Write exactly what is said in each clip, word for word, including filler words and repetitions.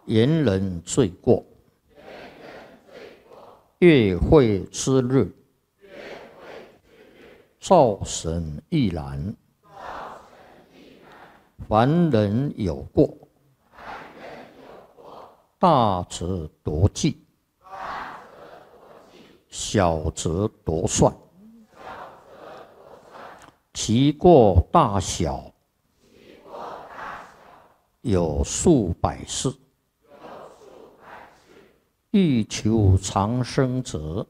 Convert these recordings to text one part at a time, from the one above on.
言人罪过，月会之日，灶神亦然。凡人有过，大则夺计，小则夺算，其过大小有数百世。欲求长生者，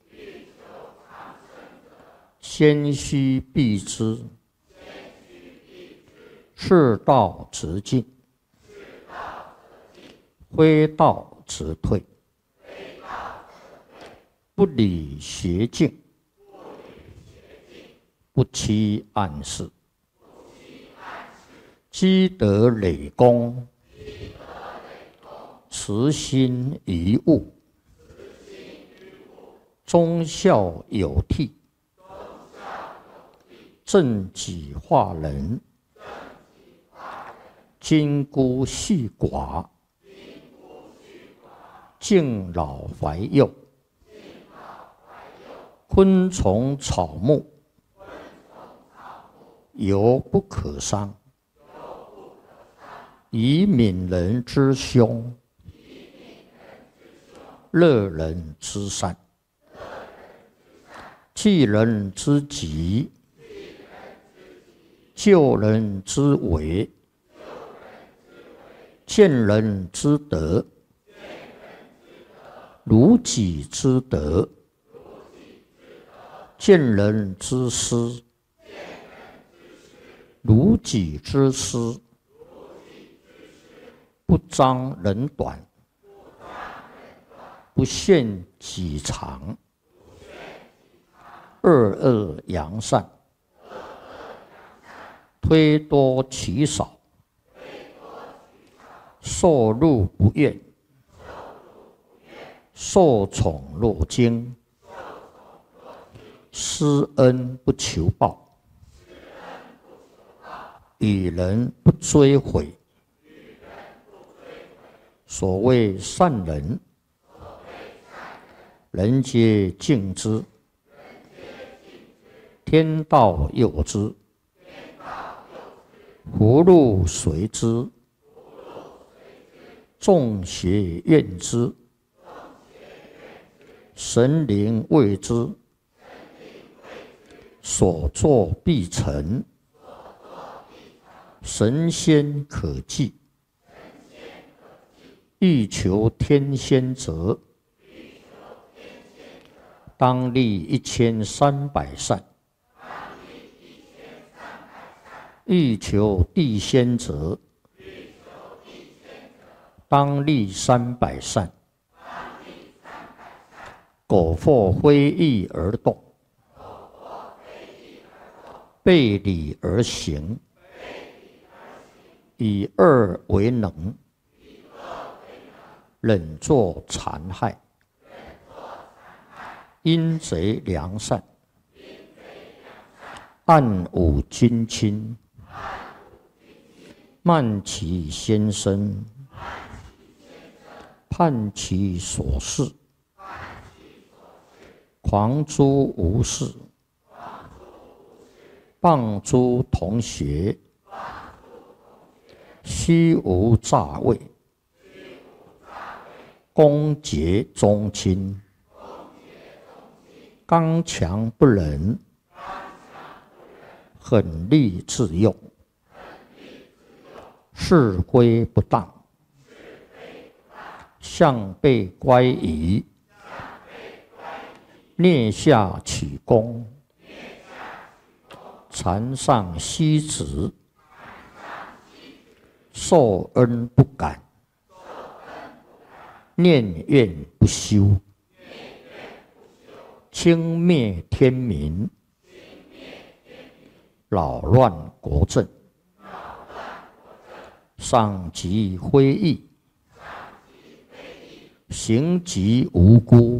先须避之。是道则进，非道则退。不理邪径，不欺暗室。积德累功，慈心于物，忠孝有悌，正己化人，金孤细寡，敬老怀幼，昆虫草木，犹不可伤。以悯人之凶，乐人之善，济人之急，救人之危，见人之德，如己之德，见人之失，如己之失。不彰人短，不限己长，恶恶扬善，推多其少，受禄不怨，受宠若惊，施恩不求报，与人不追悔。所谓善人，人皆敬之，天道佑之，福禄随之，众邪怨之，神灵畏之，所作必成，神仙可祭。欲求天仙者，当立一千三百善；欲求地仙者，当立三百善。苟或非义而动，背礼而行，以恶为能，忍作残害，阴贼良善，暗舞君亲，慢其先生，叛其所事，狂诸无事，谤诸同学，虚无诈伪，恭结宗亲，刚强不仁，狠戾自用，事规不当，向背乖疑，蹑下取功，禅上息止，受恩不感，念怨不休，轻蔑天民，扰乱国政，伤及非义，行及无辜，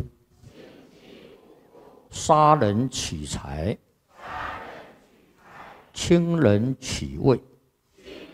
杀人取财，轻人取位，